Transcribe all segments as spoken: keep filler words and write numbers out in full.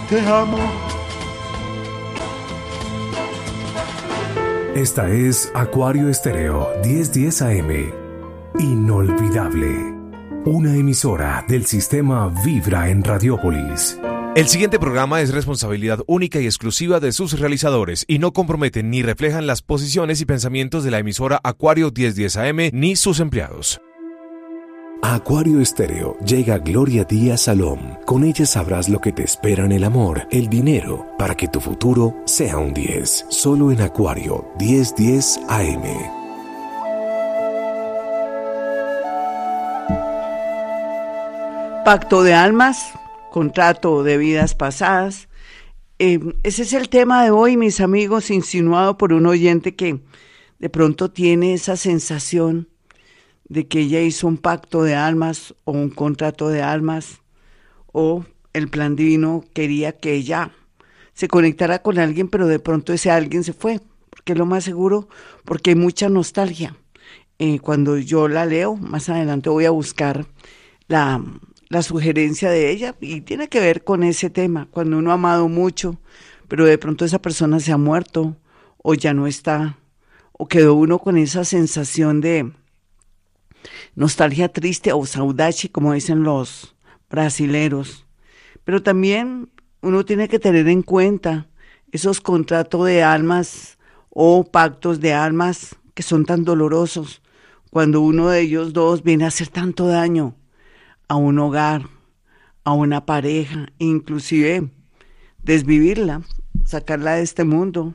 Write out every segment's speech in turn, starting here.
te amo. Esta es Acuario Estéreo diez diez A M. Inolvidable. Una emisora del sistema Vibra en Radiópolis. El siguiente programa es responsabilidad única y exclusiva de sus realizadores y no comprometen ni reflejan las posiciones y pensamientos de la emisora Acuario diez diez A M ni sus empleados. A Acuario Estéreo llega Gloria Díaz Salom. Con ella sabrás lo que te espera en el amor, el dinero, para que tu futuro sea un diez. Solo en Acuario diez diez A M. Pacto de almas, contrato de vidas pasadas. Eh, ese es el tema de hoy, mis amigos, insinuado por un oyente que de pronto tiene esa sensación de que ella hizo un pacto de almas o un contrato de almas, o el plan divino quería que ella se conectara con alguien, pero de pronto ese alguien se fue, porque es lo más seguro, porque hay mucha nostalgia. Eh, cuando yo la leo, más adelante voy a buscar la, la sugerencia de ella, y tiene que ver con ese tema, cuando uno ha amado mucho, pero de pronto esa persona se ha muerto, o ya no está, o quedó uno con esa sensación de nostalgia triste o saudade, como dicen los brasileros. Pero también uno tiene que tener en cuenta esos contratos de almas o pactos de almas que son tan dolorosos, cuando uno de ellos dos viene a hacer tanto daño a un hogar, a una pareja, inclusive desvivirla, sacarla de este mundo,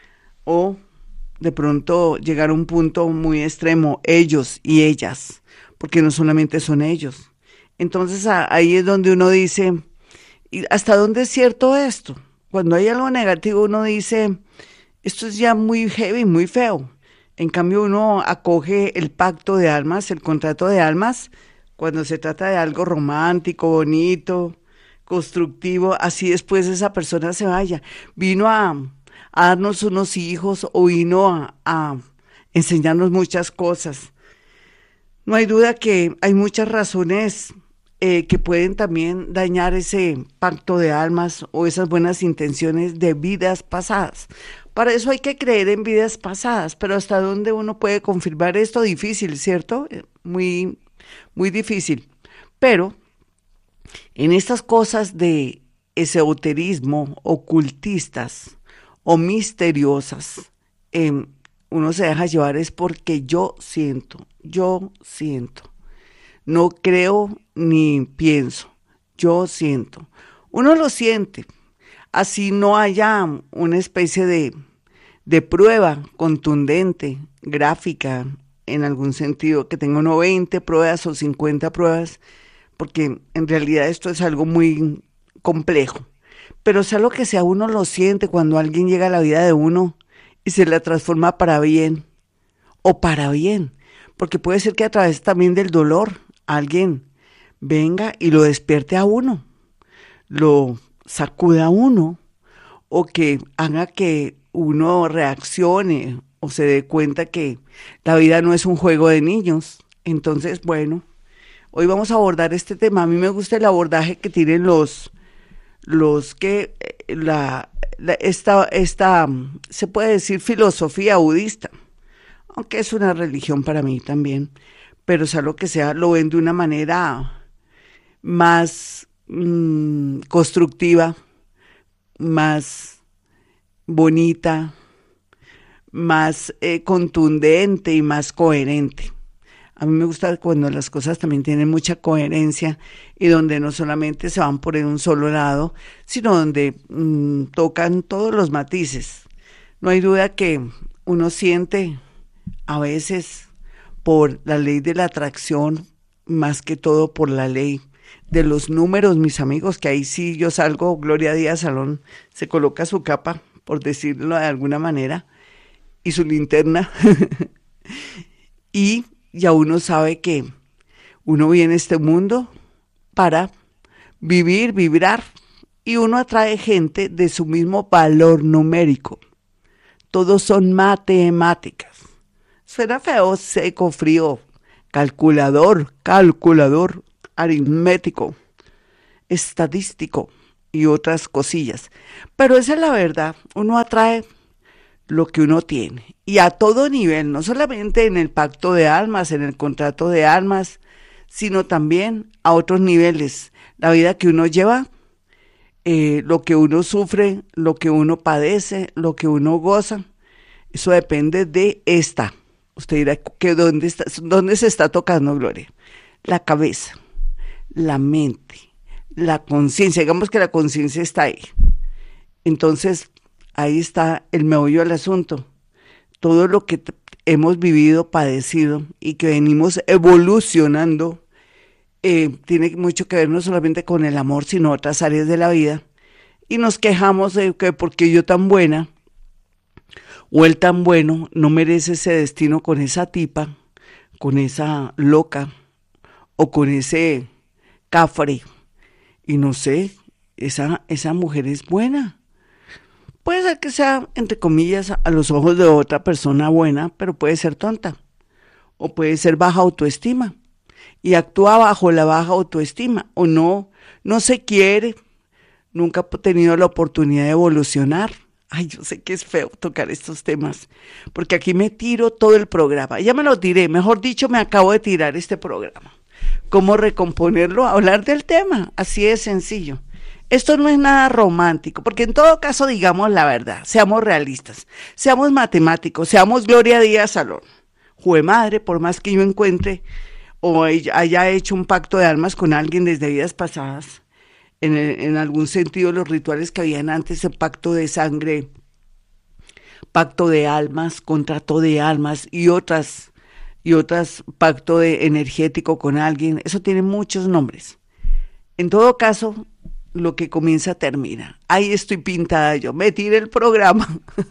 o de pronto llegar a un punto muy extremo, ellos y ellas, porque no solamente son ellos. Entonces ahí es donde uno dice, ¿y hasta dónde es cierto esto? Cuando hay algo negativo uno dice, esto es ya muy heavy, muy feo. En cambio uno acoge el pacto de almas, el contrato de almas, cuando se trata de algo romántico, bonito, constructivo, así después esa persona se vaya. Vino a, a darnos unos hijos o vino a, a enseñarnos muchas cosas. No hay duda que hay muchas razones eh, que pueden también dañar ese pacto de almas o esas buenas intenciones de vidas pasadas. Para eso hay que creer en vidas pasadas, pero ¿hasta dónde uno puede confirmar esto? Difícil, ¿cierto? Muy, muy difícil. Pero en estas cosas de esoterismo, ocultistas o misteriosas, eh, uno se deja llevar es porque yo siento, yo siento. No creo ni pienso, yo siento. Uno lo siente, así no haya una especie de, de prueba contundente, gráfica, en algún sentido, que tenga uno veinte pruebas o cincuenta pruebas, porque en realidad esto es algo muy complejo. Pero sea lo que sea, uno lo siente cuando alguien llega a la vida de uno y se la transforma para bien o para bien, porque puede ser que a través también del dolor alguien venga y lo despierte a uno, lo sacuda a uno, o que haga que uno reaccione o se dé cuenta que la vida no es un juego de niños. Entonces, bueno, hoy vamos a abordar este tema. A mí me gusta el abordaje que tienen los, los que, la, la esta, esta, se puede decir filosofía budista, aunque es una religión para mí también, pero sea lo que sea, lo ven de una manera más mmm, constructiva, más bonita, más eh, contundente y más coherente. A mí me gusta cuando las cosas también tienen mucha coherencia y donde no solamente se van por un solo lado, sino donde mmm, tocan todos los matices. No hay duda que uno siente a veces por la ley de la atracción, más que todo por la ley de los números, mis amigos, que ahí sí yo salgo, Gloria Díaz Salón se coloca su capa, por decirlo de alguna manera, y su linterna, y ya uno sabe que uno viene a este mundo para vivir, vibrar, y uno atrae gente de su mismo valor numérico. Todos son matemáticas. Suena feo, seco, frío, calculador, calculador, aritmético, estadístico, y otras cosillas. Pero esa es la verdad, uno atrae lo que uno tiene y a todo nivel, no solamente en el pacto de almas, en el contrato de almas, sino también a otros niveles. La vida que uno lleva, eh, lo que uno sufre, lo que uno padece, lo que uno goza, eso depende de esta. Usted dirá, que ¿dónde está, dónde se está tocando, Gloria? La cabeza, la mente, la conciencia. Digamos que la conciencia está ahí. Entonces, ahí está el meollo del asunto. Todo lo que t- hemos vivido, padecido y que venimos evolucionando, eh, tiene mucho que ver no solamente con el amor, sino otras áreas de la vida. Y nos quejamos de que porque yo tan buena o él tan bueno no merece ese destino con esa tipa, con esa loca o con ese cafre. Y no sé, esa, esa mujer es buena. Puede ser que sea, entre comillas, a los ojos de otra persona buena, pero puede ser tonta. O puede ser baja autoestima. Y actúa bajo la baja autoestima. O no, no se quiere. Nunca ha tenido la oportunidad de evolucionar. Ay, yo sé que es feo tocar estos temas. Porque aquí me tiro todo el programa. Ya me lo tiré. Mejor dicho, me acabo de tirar este programa. ¿Cómo recomponerlo? Hablar del tema. Así de sencillo. Esto no es nada romántico, porque en todo caso digamos la verdad, seamos realistas, seamos matemáticos, seamos Gloria Díaz Salón. Jue madre, por más que yo encuentre o haya hecho un pacto de almas con alguien desde vidas pasadas, en, el, en algún sentido los rituales que habían antes, el pacto de sangre, pacto de almas, contrato de almas y otras, y otras pacto de energético con alguien, eso tiene muchos nombres. En todo caso, lo que comienza termina. Ahí estoy pintada yo, me tiré el programa.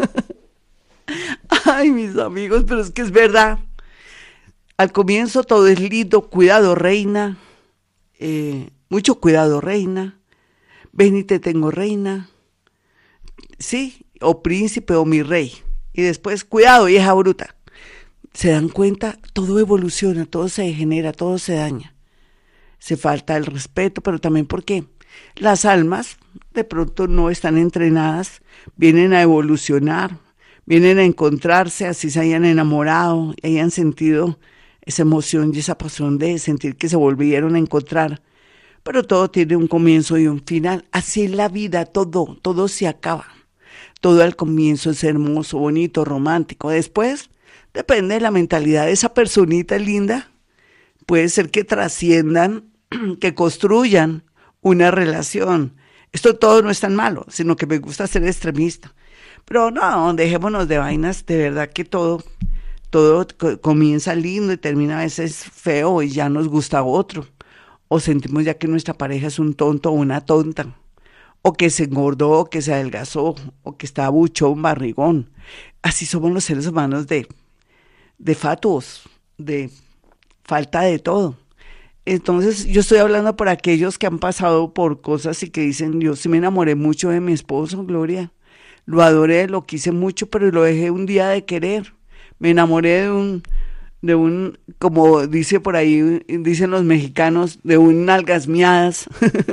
Ay, mis amigos, pero es que es verdad. Al comienzo todo es lindo, cuidado reina, eh, mucho cuidado reina, ven y te tengo reina, sí, o príncipe o mi rey. Y después, cuidado vieja bruta. Se dan cuenta, todo evoluciona, todo se degenera, todo se daña. Se falta el respeto, pero también porque las almas de pronto no están entrenadas, vienen a evolucionar, vienen a encontrarse, así se hayan enamorado, hayan sentido esa emoción y esa pasión de sentir que se volvieron a encontrar. Pero todo tiene un comienzo y un final. Así es la vida, todo, todo se acaba. Todo al comienzo es hermoso, bonito, romántico. Después, depende de la mentalidad de esa personita linda. Puede ser que trasciendan, que construyan una relación. Esto todo no es tan malo, sino que me gusta ser extremista. Pero no, dejémonos de vainas, de verdad que todo, todo comienza lindo y termina a veces feo y ya nos gusta otro. O sentimos ya que nuestra pareja es un tonto o una tonta. O que se engordó, o que se adelgazó, o que está buchón, barrigón. Así somos los seres humanos de, de fatuos, de falta de todo. Entonces yo estoy hablando por aquellos que han pasado por cosas y que dicen, yo sí me enamoré mucho de mi esposo, Gloria, lo adoré, lo quise mucho, pero lo dejé un día de querer, me enamoré de un, de un, como dice por ahí, dicen los mexicanos, de un nalgas miadas,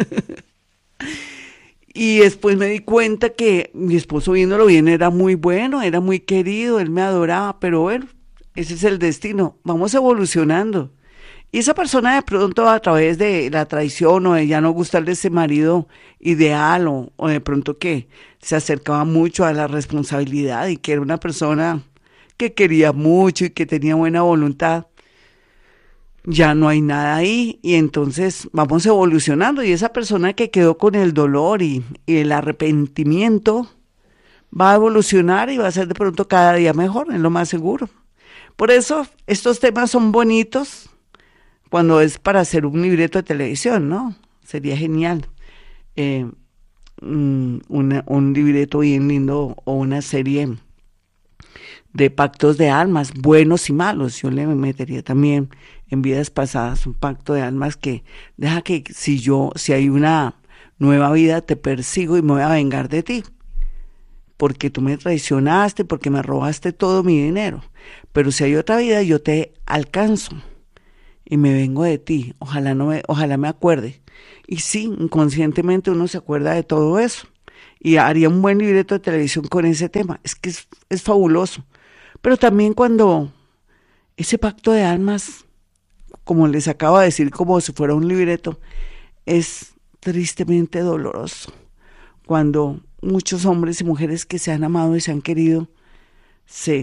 y después me di cuenta que mi esposo viéndolo bien era muy bueno, era muy querido, él me adoraba, pero bueno, ese es el destino, vamos evolucionando. Y esa persona de pronto a través de la traición o de ya no gustarle ese marido ideal o, o de pronto que se acercaba mucho a la responsabilidad y que era una persona que quería mucho y que tenía buena voluntad, ya no hay nada ahí y entonces vamos evolucionando y esa persona que quedó con el dolor y, y el arrepentimiento va a evolucionar y va a ser de pronto cada día mejor, es lo más seguro. Por eso estos temas son bonitos. Cuando es para hacer un libreto de televisión, ¿no? Sería genial. Eh, un, una, un libreto bien lindo o una serie de pactos de almas, buenos y malos. Yo le metería también en vidas pasadas un pacto de almas que deja que si yo, si hay una nueva vida, te persigo y me voy a vengar de ti. Porque tú me traicionaste, porque me robaste todo mi dinero. Pero si hay otra vida, yo te alcanzo. Y me vengo de ti, ojalá no me, ojalá me acuerde Y sí, inconscientemente uno se acuerda de todo eso. Y haría un buen libreto de televisión con ese tema. Es que es, es fabuloso. Pero también cuando ese pacto de almas, como les acabo de decir, como si fuera un libreto, es tristemente doloroso. Cuando muchos hombres y mujeres que se han amado y se han querido se,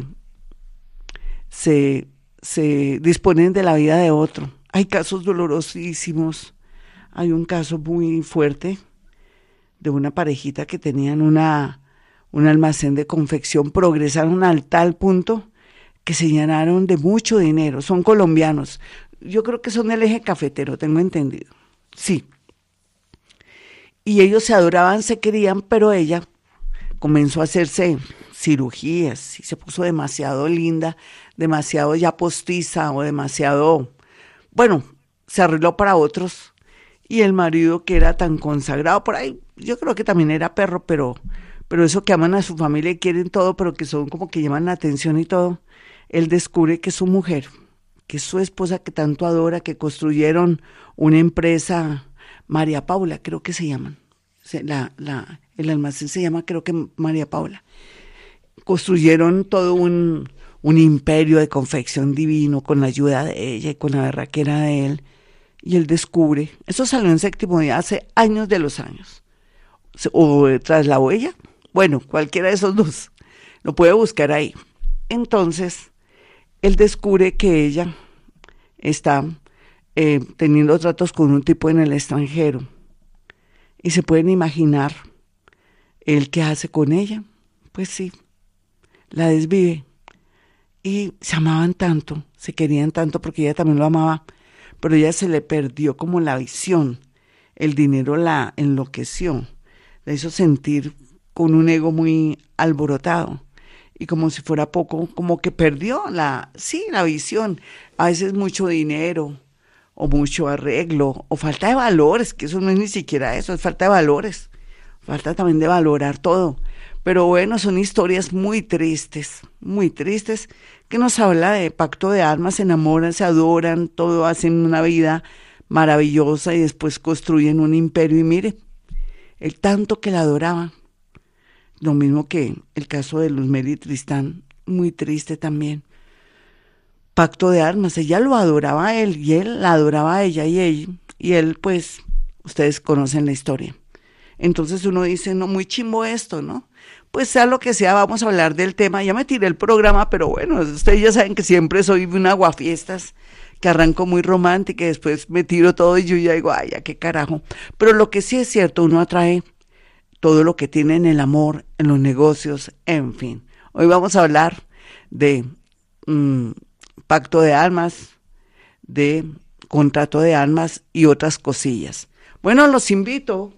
se, se disponen de la vida de otro. Hay casos dolorosísimos. Hay un caso muy fuerte de una parejita que tenían una, un almacén de confección, progresaron al tal punto que se llenaron de mucho dinero. Son colombianos. Yo creo que son del eje cafetero, tengo entendido. Sí. Y ellos se adoraban, se querían, pero ella comenzó a hacerse cirugías y se puso demasiado linda, demasiado ya postiza o demasiado, bueno, se arregló para otros. Y el marido, que era tan consagrado por ahí, yo creo que también era perro, pero, pero eso que aman a su familia y quieren todo, pero que son como que llaman la atención y todo, él descubre que su mujer, que es su esposa que tanto adora, que construyeron una empresa, María Paula, creo que se llaman, la, la, el almacén se llama creo que María Paula, construyeron todo un, un imperio de confección divino con la ayuda de ella y con la berraquera de él. Y él descubre, eso salió en Séptimo Día hace años de los años, o Tras la Huella, bueno, cualquiera de esos dos, lo puede buscar ahí. Entonces, él descubre que ella está eh, teniendo tratos con un tipo en el extranjero, y se pueden imaginar él qué hace con ella. Pues sí, la desvive, y se amaban tanto, se querían tanto porque ella también lo amaba, pero ella se le perdió como la visión, el dinero la enloqueció, la hizo sentir con un ego muy alborotado y como si fuera poco, como que perdió la, sí, la visión, a veces mucho dinero o mucho arreglo o falta de valores, que eso no es ni siquiera eso, es falta de valores, falta también de valorar todo. Pero bueno, son historias muy tristes, muy tristes, que nos habla de pacto de almas, se enamoran, se adoran, todo, hacen una vida maravillosa y después construyen un imperio. Y mire, el tanto que la adoraba, lo mismo que el caso de Luzmeli y Tristán, muy triste también. Pacto de almas, ella lo adoraba a él y él la adoraba a ella y ella, y él pues, ustedes conocen la historia. Entonces uno dice, no, muy chimbo esto, ¿no? Pues sea lo que sea, vamos a hablar del tema. Ya me tiré el programa, pero bueno, ustedes ya saben que siempre soy un aguafiestas, que arranco muy romántica y después me tiro todo y yo ya digo, ay, ya qué carajo. Pero lo que sí es cierto, uno atrae todo lo que tiene en el amor, en los negocios, en fin. Hoy vamos a hablar de mmm, pacto de almas, de contrato de almas y otras cosillas. Bueno, los invito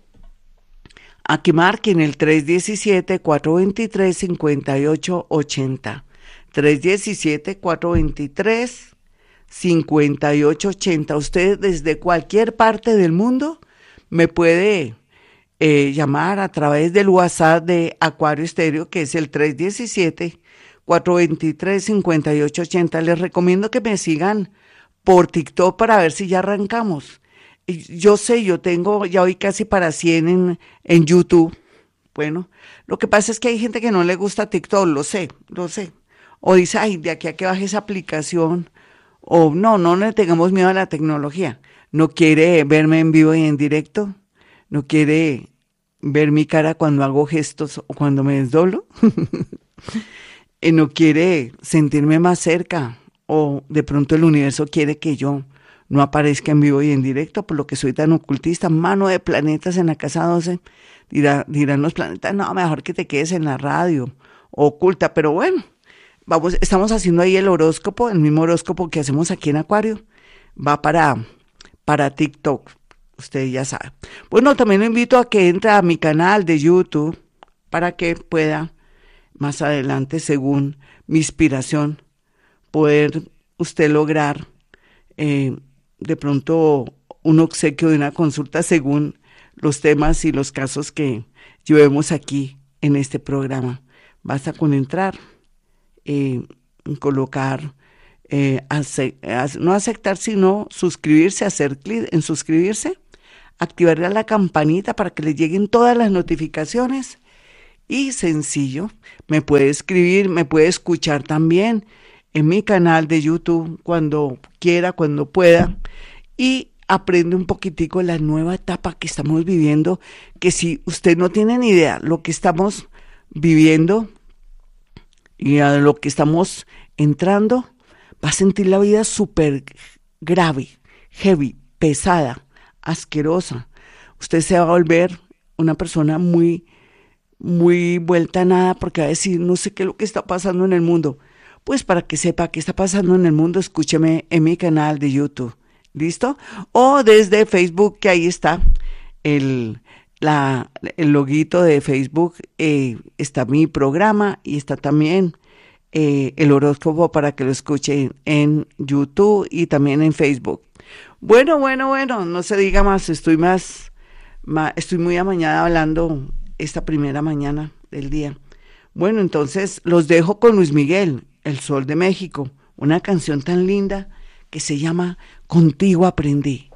a que marquen el tres uno siete, cuatro dos tres, cinco ocho ocho cero. tres uno siete, cuatro dos tres, cinco ocho ocho cero. Usted desde cualquier parte del mundo me puede eh, llamar a través del WhatsApp de Acuario Estéreo, que es el tres uno siete, cuatro dos tres, cinco ocho ocho cero. Les recomiendo que me sigan por TikTok para ver si ya arrancamos. Yo sé, yo tengo ya hoy casi para cien en, en YouTube. Bueno, lo que pasa es que hay gente que no le gusta TikTok, lo sé, lo sé. O dice, ay, de aquí a que baje esa aplicación. O no, no le tengamos miedo a la tecnología. No quiere verme en vivo y en directo. No quiere ver mi cara cuando hago gestos o cuando me desdoblo. No quiere sentirme más cerca. O de pronto el universo quiere que yo no aparezca en vivo y en directo, por lo que soy tan ocultista, mano de planetas en la casa doce, dirá, dirán los planetas, no, mejor que te quedes en la radio, oculta, pero bueno, vamos, estamos haciendo ahí el horóscopo, el mismo horóscopo que hacemos aquí en Acuario, va para, para TikTok, usted ya sabe. Bueno, también lo invito a que entre a mi canal de YouTube, para que pueda, más adelante, según mi inspiración, poder usted lograr, eh, de pronto un obsequio de una consulta según los temas y los casos que llevemos aquí en este programa. Basta con entrar, eh, colocar, eh, ace- no aceptar, sino suscribirse, hacer clic en suscribirse, activar la campanita para que les lleguen todas las notificaciones. Y sencillo, me puede escribir, me puede escuchar también en mi canal de YouTube cuando quiera, cuando pueda. Y aprende un poquitico la nueva etapa que estamos viviendo, que si usted no tiene ni idea lo que estamos viviendo y a lo que estamos entrando, va a sentir la vida súper grave, heavy, pesada, asquerosa. Usted se va a volver una persona muy, muy vuelta a nada porque va a decir, no sé qué es lo que está pasando en el mundo. Pues para que sepa qué está pasando en el mundo, escúcheme en mi canal de YouTube. ¿Listo? O desde Facebook, que ahí está el, la, el loguito de Facebook, eh, está mi programa y está también eh, el horóscopo para que lo escuchen en YouTube y también en Facebook. Bueno, bueno, bueno, no se diga más, estoy más, más estoy muy amañada hablando esta primera mañana del día. Bueno, entonces los dejo con Luis Miguel, El Sol de México, una canción tan linda que se llama Contigo Aprendí.